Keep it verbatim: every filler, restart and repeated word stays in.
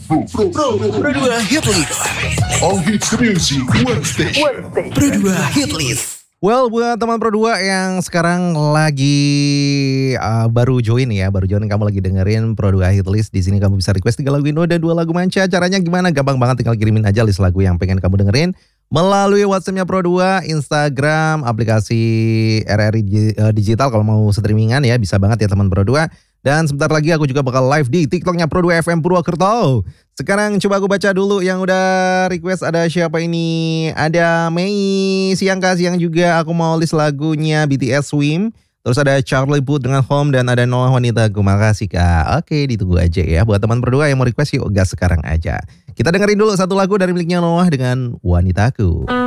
Pro, Pro, Pro, Pro dua Hit List. All hits music, one station. Pro dua Hit List. Well, buat teman Pro dua yang sekarang lagi uh, baru join ya, baru join kamu lagi dengerin Pro dua Hit List. Di sini kamu bisa request tiga lagu Indo dan dua lagu Manca. Caranya gimana? Gampang banget, tinggal kirimin aja list lagu yang pengen kamu dengerin melalui WhatsApp-nya Pro dua, Instagram, aplikasi R R I Digital kalau mau streamingan ya, bisa banget ya teman Pro dua. Dan sebentar lagi aku juga bakal live di TikToknya Pro dua F M Purwokerto. Sekarang coba aku baca dulu yang udah request. Ada siapa ini? Ada Mei Siang Kak Siang juga. Aku mau list lagunya B T S Swim. Terus ada Charlie Puth dengan Home dan ada Noah Wanitaku. Makasih Kak. Oke, ditunggu aja ya. Buat teman Pro dua yang mau request yuk gas sekarang aja. Kita dengerin dulu satu lagu dari miliknya Noah dengan Wanitaku.